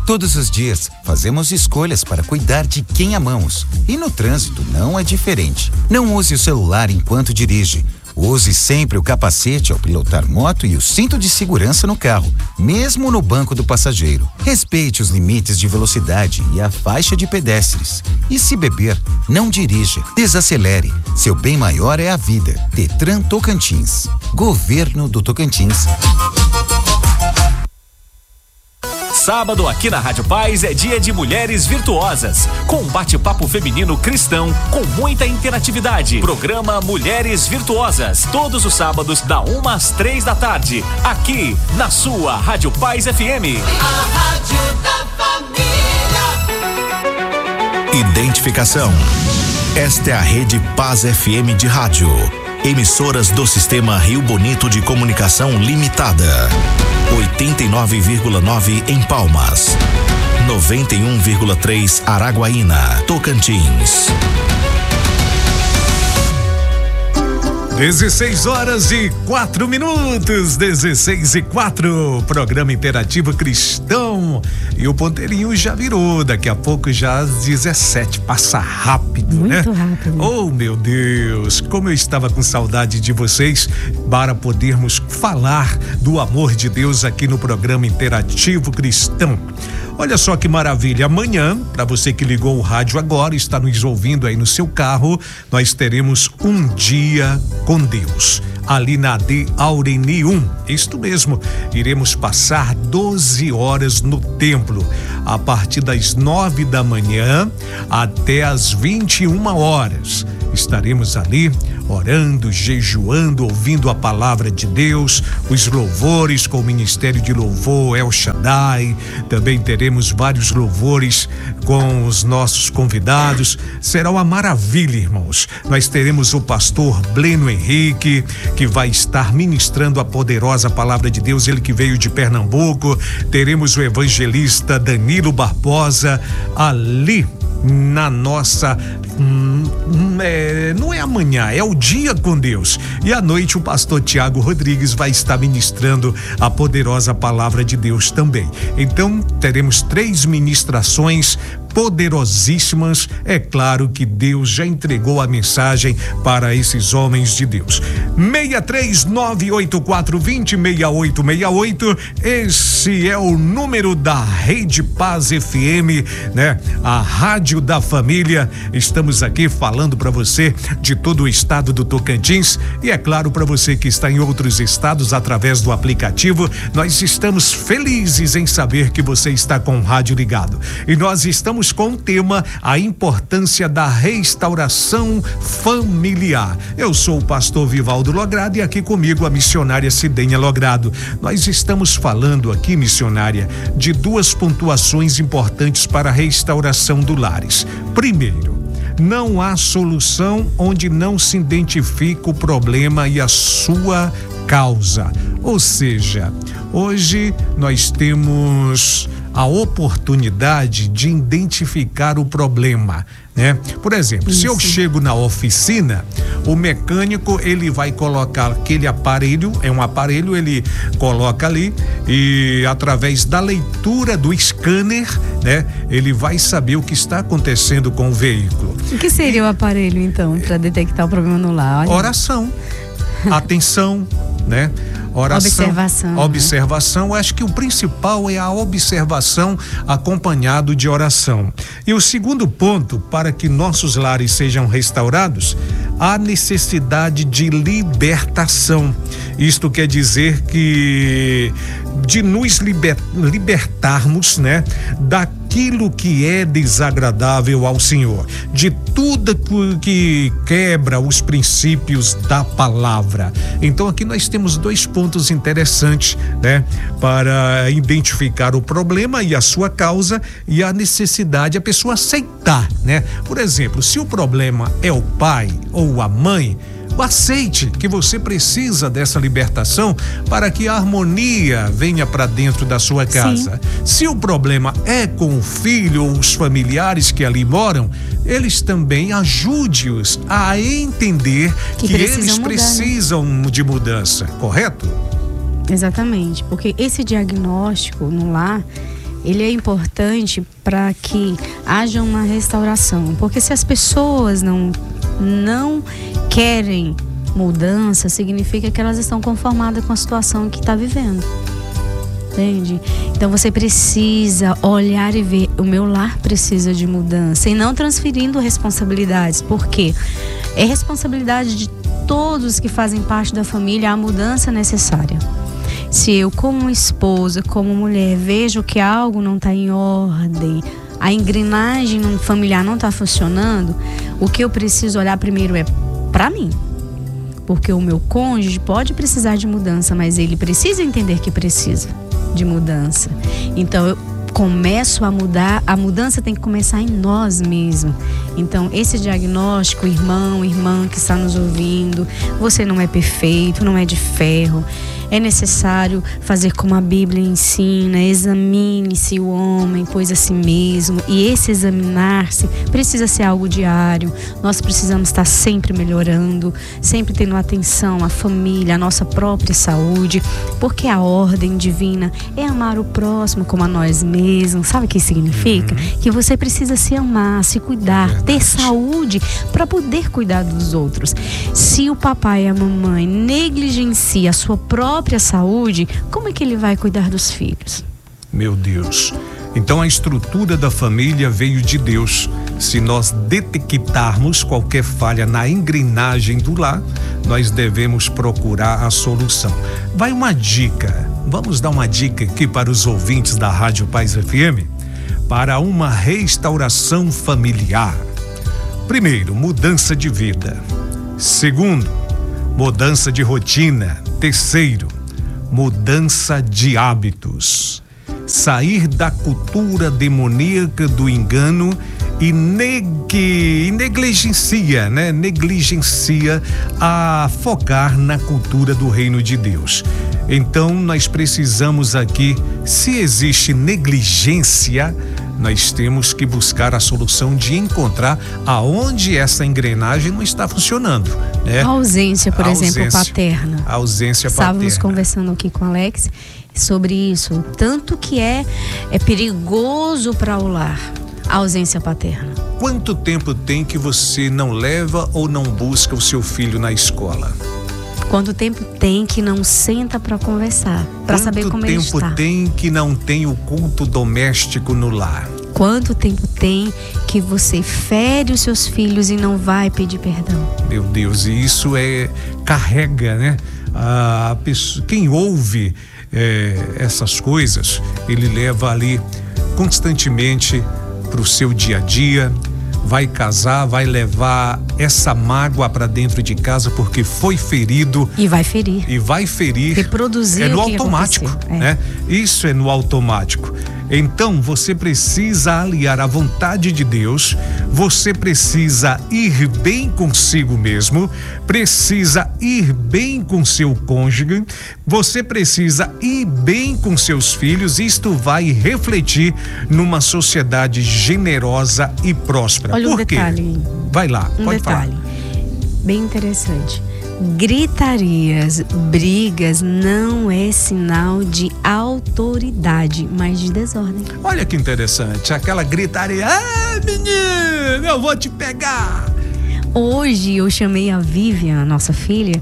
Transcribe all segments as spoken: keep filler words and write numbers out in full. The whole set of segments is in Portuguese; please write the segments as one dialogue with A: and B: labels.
A: Todos os dias, fazemos escolhas para cuidar de quem amamos. E no trânsito não é diferente. Não use o celular enquanto dirige. Use sempre o capacete ao pilotar moto e o cinto de segurança no carro, mesmo no banco do passageiro. Respeite os limites de velocidade e a faixa de pedestres. E se beber, não dirija. Desacelere. Seu bem maior é a vida. Detran Tocantins. Governo do Tocantins.
B: Sábado aqui na Rádio Paz é dia de Mulheres Virtuosas, com um bate-papo feminino cristão com muita interatividade. Programa Mulheres Virtuosas, todos os sábados da uma às três da tarde, aqui na sua Rádio Paz F M.
C: A Rádio da Família.
D: Identificação. Esta é a Rede Paz F M de rádio. Emissoras do Sistema Rio Bonito de Comunicação Limitada. oitenta e nove vírgula nove em Palmas. noventa e um vírgula três Araguaína, Tocantins.
E: dezesseis horas e quatro minutos, dezesseis e quatro, programa interativo cristão, e o ponteirinho já virou, daqui a pouco já às dezessete, passa rápido,
F: muito
E: né?
F: Muito rápido.
E: Oh, meu Deus, como eu estava com saudade de vocês para podermos falar do amor de Deus aqui no programa interativo cristão. Olha só que maravilha, amanhã, para você que ligou o rádio agora, está nos ouvindo aí no seu carro, nós teremos um dia com Deus, ali na D Aureni um, isto mesmo, iremos passar doze horas no templo, a partir das nove da manhã até as vinte e uma horas, estaremos ali orando, jejuando, ouvindo a palavra de Deus, os louvores com o Ministério de Louvor El Shaddai, também teremos vários louvores com os nossos convidados, será uma maravilha, irmãos. Nós teremos o pastor Bleno Henrique, que vai estar ministrando a poderosa palavra de Deus, ele que veio de Pernambuco, teremos o evangelista Danilo Barbosa ali na nossa hum, é, não é amanhã, é o dia com Deus, e à noite o pastor Tiago Rodrigues vai estar ministrando a poderosa palavra de Deus também. Então teremos três ministrações poderosíssimas. É claro que Deus já entregou a mensagem para esses homens de Deus. seis três nove oito quatro dois zero seis oito seis oito, esse é o número da Rede Paz F M, né? A Rádio da Família. Estamos aqui falando para você de todo o estado do Tocantins, e é claro, para você que está em outros estados através do aplicativo, nós estamos felizes em saber que você está com o rádio ligado. E nós estamos com o tema a importância da restauração familiar. Eu sou o pastor Vivaldo Logrado e aqui comigo a missionária Cidenha Logrado. Nós estamos falando aqui, missionária, de duas pontuações importantes para a restauração do lares. Primeiro, não há solução onde não se identifica o problema e a sua causa. Ou seja, hoje nós temos a oportunidade de identificar o problema, né? Por exemplo, Isso. se eu chego na oficina, o mecânico, ele vai colocar aquele aparelho, é um aparelho, ele coloca ali e através da leitura do scanner, né, ele vai saber o que está acontecendo com o veículo.
F: O que seria e, o aparelho, então, para detectar o problema no lar? Olha.
E: Oração, atenção, né? Oração,
F: observação.
E: Observação, né? Acho que o principal é a observação acompanhado de oração. E o segundo ponto, para que nossos lares sejam restaurados, a necessidade de libertação. Isto quer dizer que de nos liber, libertarmos, né, daquilo que é desagradável ao Senhor, de tudo que quebra os princípios da palavra. Então aqui nós temos dois pontos interessantes, né, para identificar o problema e a sua causa e a necessidade, a pessoa aceitar, né? Por exemplo, se o problema é o pai ou a mãe, aceite que você precisa dessa libertação para que a harmonia venha para dentro da sua casa. Sim. Se o problema é com o filho ou os familiares que ali moram, eles também ajude-os a entender que, que eles mudar, precisam né? de mudança, correto?
F: Exatamente, porque esse diagnóstico no lar, ele é importante para que haja uma restauração. Porque se as pessoas não, não querem mudança, significa que elas estão conformadas com a situação que está vivendo. Entende? Então você precisa olhar e ver, o meu lar precisa de mudança, e não transferindo responsabilidades, porque é responsabilidade de todos que fazem parte da família a mudança necessária. Se eu, como esposa, como mulher, vejo que algo não está em ordem, a engrenagem familiar não está funcionando, o que eu preciso olhar primeiro é para mim. Porque o meu cônjuge pode precisar de mudança, mas ele precisa entender que precisa de mudança. Então eu começo a mudar, a mudança tem que começar em nós mesmos. Então esse diagnóstico, irmão, irmã que está nos ouvindo, você não é perfeito, não é de ferro. É necessário fazer como a Bíblia ensina, examine-se o homem, pois a si mesmo. E esse examinar-se precisa ser algo diário. Nós precisamos estar sempre melhorando, sempre tendo atenção à família, à nossa própria saúde, porque a ordem divina é amar o próximo como a nós mesmos. Sabe o que significa? Uhum. Que você precisa se amar, se cuidar, é ter saúde para poder cuidar dos outros. Se o papai e a mamãe negligenciam a sua própria própria saúde, como é que ele vai cuidar dos filhos?
E: Meu Deus. Então a estrutura da família veio de Deus. Se nós detectarmos qualquer falha na engrenagem do lar, nós devemos procurar a solução. Vai uma dica. Vamos dar uma dica aqui para os ouvintes da Rádio Paz F M para uma restauração familiar. Primeiro, mudança de vida. Segundo, mudança de rotina. Terceiro, mudança de hábitos. Sair da cultura demoníaca do engano e, neg... e negligencia, né? Negligencia a focar na cultura do reino de Deus. Então, nós precisamos aqui, se existe negligência, nós temos que buscar a solução de encontrar aonde essa engrenagem não está funcionando, né?
F: A ausência, por
E: a
F: exemplo,
E: ausência,
F: paterna.
E: A ausência
F: Estávamos
E: paterna.
F: conversando aqui com o Alex sobre isso, tanto que é, é perigoso para o lar a ausência paterna.
E: Quanto tempo tem que você não leva ou não busca o seu filho na escola?
F: Quanto tempo tem que não senta para conversar, para saber como ele está?
E: Quanto tempo tem que não tem o culto doméstico no lar?
F: Quanto tempo tem que você fere os seus filhos e não vai pedir perdão?
E: Meu Deus, e isso é carrega, né? A pessoa, quem ouve é, essas coisas, ele leva ali constantemente para o seu dia a dia. Vai casar, vai levar essa mágoa para dentro de casa porque foi ferido.
F: E vai ferir.
E: E vai ferir.
F: Reproduzir.
E: É no
F: o que
E: automático,
F: aconteceu.
E: né? É. Isso é no automático. Então você precisa aliar a vontade de Deus, você precisa ir bem consigo mesmo, precisa ir bem com seu cônjuge, você precisa ir bem com seus filhos. Isto vai refletir numa sociedade generosa e próspera.
F: Olha
E: Por
F: um
E: quê?
F: detalhe.
E: Vai lá,
F: um
E: pode
F: detalhe.
E: falar.
F: Bem interessante. Gritarias, brigas não é sinal de autoridade, mas de desordem.
E: Olha que interessante, aquela gritaria, ah, menino, eu vou te pegar.
F: Hoje eu chamei a Vivian, a nossa filha,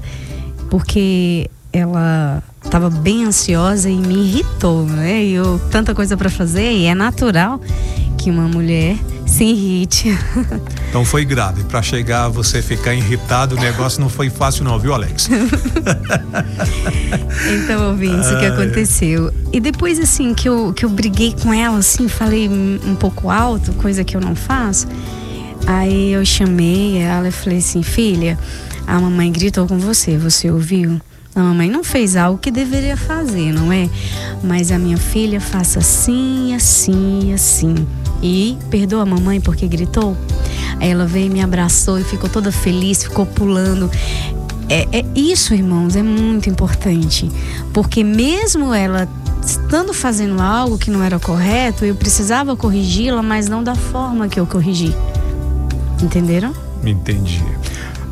F: porque ela estava bem ansiosa e me irritou, né? E eu, tanta coisa para fazer, e é natural que uma mulher se irrite.
E: Então foi grave, para chegar você ficar irritado, o negócio não foi fácil não, viu, Alex?
F: Então, ouvintes, o que aconteceu? E depois, assim, que eu, que eu briguei com ela, assim, falei um pouco alto, coisa que eu não faço. Aí eu chamei ela e falei assim, filha, a mamãe gritou com você, você ouviu? A mamãe não fez algo que deveria fazer, não é? Mas a minha filha faça assim, assim, assim. E perdoa a mamãe porque gritou? Aí ela veio, me abraçou e ficou toda feliz, ficou pulando. É, é isso, irmãos, é muito importante. Porque mesmo ela estando fazendo algo que não era correto, eu precisava corrigi-la, mas não da forma que eu corrigi. Entenderam?
E: Entendi.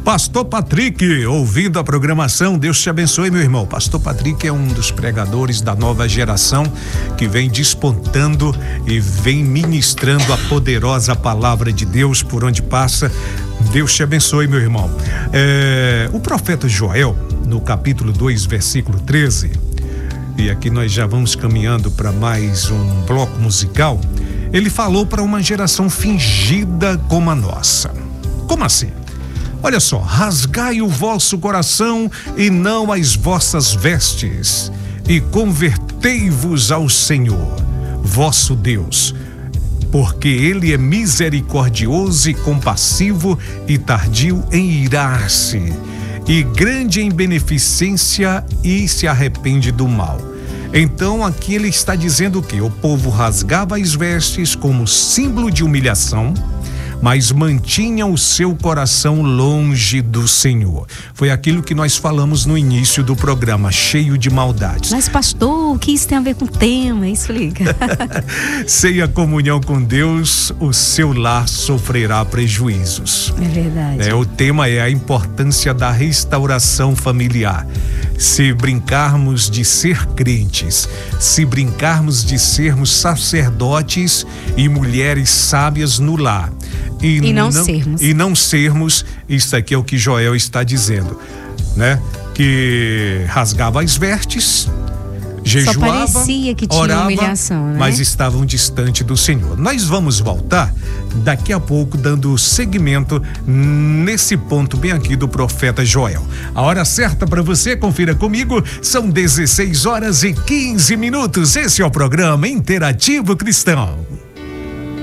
E: Pastor Patrick, ouvindo a programação, Deus te abençoe, meu irmão. Pastor Patrick é um dos pregadores da nova geração que vem despontando e vem ministrando a poderosa palavra de Deus por onde passa. Deus te abençoe, meu irmão. É, o profeta Joel, no capítulo dois, versículo treze, e aqui nós já vamos caminhando para mais um bloco musical, ele falou para uma geração fingida como a nossa. Como assim? Olha só, rasgai o vosso coração e não as vossas vestes, e convertei-vos ao Senhor, vosso Deus, porque ele é misericordioso e compassivo e tardio em irar-se, e grande em beneficência e se arrepende do mal. Então aqui ele está dizendo que o povo rasgava as vestes como símbolo de humilhação, mas mantinha o seu coração longe do Senhor. Foi aquilo que nós falamos no início do programa, cheio de maldades.
F: Mas pastor, o que isso tem a ver com o tema? Explica.
E: Sem a comunhão com Deus, o seu lar sofrerá prejuízos.
F: É verdade.
E: É, o tema é a importância da restauração familiar. Se brincarmos de ser crentes, se brincarmos de sermos sacerdotes e mulheres sábias no lar, e,
F: e não,
E: não
F: sermos.
E: E não sermos, isso aqui é o que Joel está dizendo, né? Que rasgava as vestes, jejuava,
F: só parecia que tinha
E: orava,
F: humilhação, né?
E: Mas estavam distante do Senhor. Nós vamos voltar daqui a pouco dando seguimento nesse ponto bem aqui do profeta Joel. A hora certa para você, confira comigo, são dezesseis horas e quinze minutos. Esse é o programa Interativo Cristão.